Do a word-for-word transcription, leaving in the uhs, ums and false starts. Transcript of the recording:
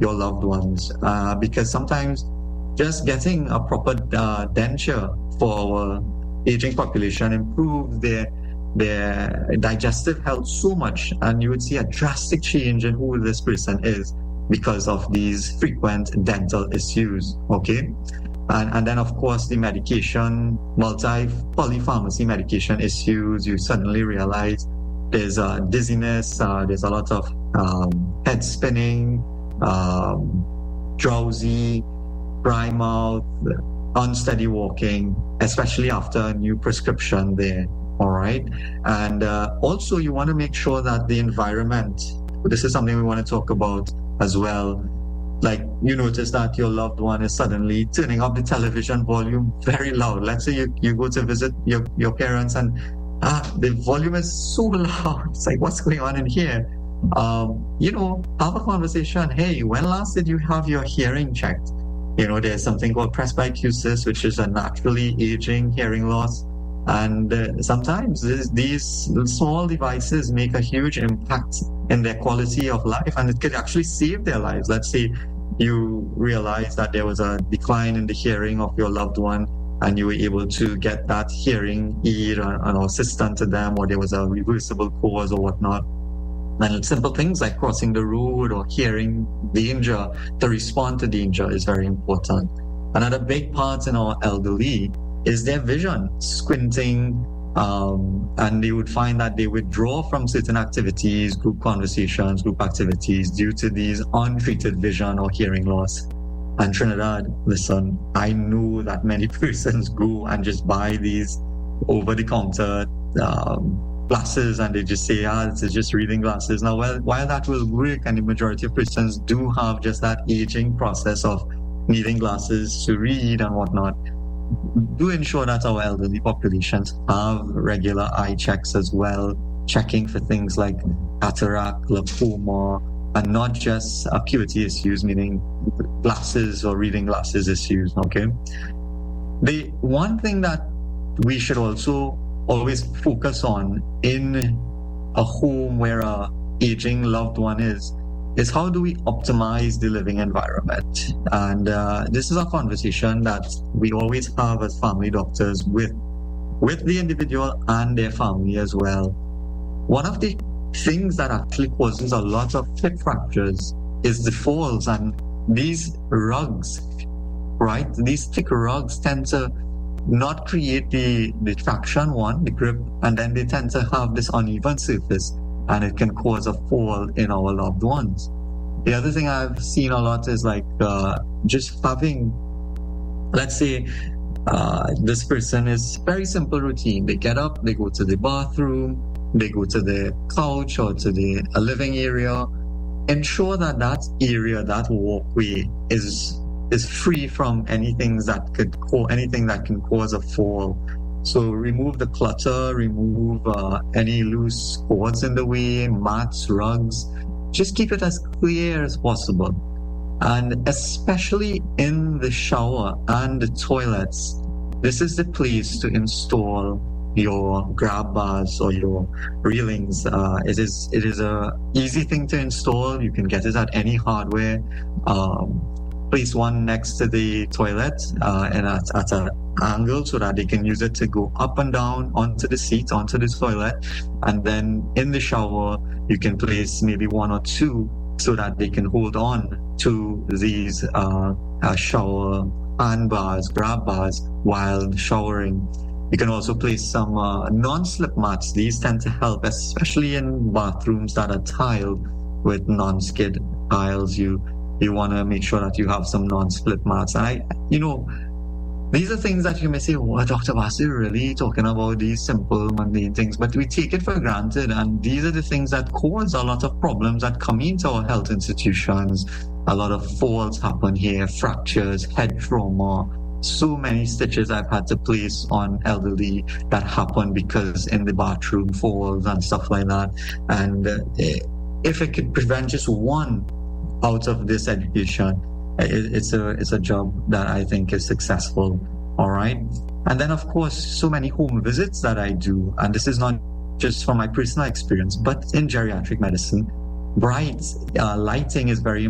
your loved ones, uh, because sometimes just getting a proper uh, denture for our aging population improves their their digestive health so much, and you would see a drastic change in who this person is because of these frequent dental issues. Okay. And, and then, of course, the medication, multi polypharmacy medication issues, you suddenly realize there's uh, dizziness, uh, there's a lot of um, head spinning, um, drowsy, dry mouth, unsteady walking, especially after a new prescription there. All right. And uh, also, you want to make sure that the environment, this is something we want to talk about as well. Like, you notice that your loved one is suddenly turning up the television volume very loud. Let's say you, you go to visit your, your parents and ah, the volume is so loud. It's like, what's going on in here? Um, you know, have a conversation. Hey, when last did you have your hearing checked? You know, there's something called presbycusis, which is a naturally aging hearing loss. And uh, sometimes this, these small devices make a huge impact in their quality of life, and it could actually save their lives. Let's say you realize that there was a decline in the hearing of your loved one, and you were able to get that hearing aid or an assistant to them, or there was a reversible cause or whatnot. And simple things like crossing the road or hearing danger, to respond to danger is very important. Another big part in our elderly is their vision, squinting, um, and they would find that they withdraw from certain activities, group conversations, group activities, due to these untreated vision or hearing loss. And Trinidad, listen, I know that many persons go and just buy these over-the-counter um, glasses, and they just say, ah, this is just reading glasses. Now, well, while that will work, and the majority of persons do have just that aging process of needing glasses to read and whatnot, do ensure that our elderly populations have regular eye checks as well, checking for things like cataract, glaucoma, and not just acuity issues, meaning glasses or reading glasses issues, okay? The one thing that we should also always focus on in a home where a aging loved one is, is how do we optimize the living environment? And uh, this is a conversation that we always have as family doctors with, with the individual and their family as well. One of the things that actually causes a lot of hip fractures is the falls, and these rugs, right? These thick rugs tend to not create the, the traction, one, the grip, and then they tend to have this uneven surface, and it can cause a fall in our loved ones. The other thing I've seen a lot is like uh, just having, let's say, uh, this person is very simple routine. They get up, they go to the bathroom, they go to the couch or to the a living area. Ensure that that area, that walkway is is free from anything that could co- anything that can cause a fall. So remove the clutter, remove uh, any loose cords in the way, mats, rugs. Just keep it as clear as possible. And especially in the shower and the toilets, this is the place to install your grab bars or your railings. Uh, it is it is a easy thing to install. You can get it at any hardware. Um, place one next to the toilet uh, and at, at an angle so that they can use it to go up and down onto the seat, onto the toilet. And then in the shower, you can place maybe one or two so that they can hold on to these uh, uh, shower hand bars, grab bars while showering. You can also place some uh, non-slip mats. These tend to help, especially in bathrooms that are tiled with non-skid tiles. You you want to make sure that you have some non-slip mats. And I, you know, these are things that you may say, oh, Doctor Basu really talking about these simple, mundane things, but we take it for granted. And these are the things that cause a lot of problems that come into our health institutions. A lot of falls happen here, fractures, head trauma. So many stitches I've had to place on elderly that happen because in the bathroom, falls and stuff like that. And uh, if it could prevent just one out of this education, it, it's a it's a job that I think is successful. All right. And then, of course, so many home visits that I do. And this is not just from my personal experience, but in geriatric medicine, bright uh, lighting is very